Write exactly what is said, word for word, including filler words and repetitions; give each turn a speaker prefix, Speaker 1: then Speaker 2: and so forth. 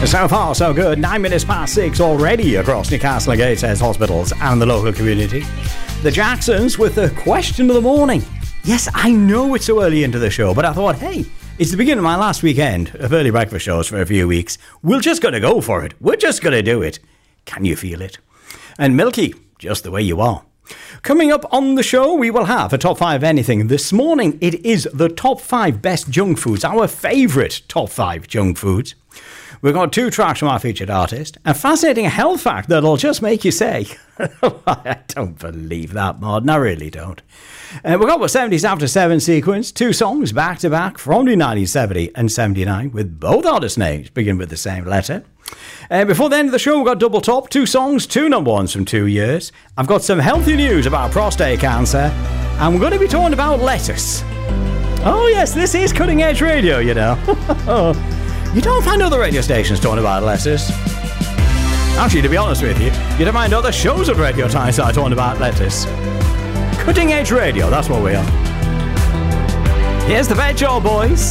Speaker 1: So far, so good. Nine minutes past six already across Newcastle and Gateshead hospitals and the local community. The Jacksons with the question of the morning. Yes, I know it's so early into the show, but I thought, hey, it's the beginning of my last weekend of early breakfast shows for a few weeks. We're just going to go for it. We're just going to do it. Can you feel it? And Milky, just the way you are. Coming up on the show, we will have a top five anything. This morning, it is the top five best junk foods, our favourite top five junk foods. We've got two tracks from our featured artist, a fascinating health fact that'll just make you say, I don't believe that, Martin, I really don't. Uh, we've got the seventies After Seven sequence, two songs back to back from nineteen seventy and seventy-nine, with both artists' names begin with the same letter. Uh, before the end of the show, we've got double top, two songs, two number ones from two years. I've got some healthy news about prostate cancer, and we're going to be talking about lettuce. Oh yes, this is cutting edge radio, you know. You don't find other radio stations talking about lettuce. Actually, to be honest with you, you don't find other shows of Radio Tyneside talking about lettuce. Cutting edge radio, that's what we are. Here's the Veg All Boys.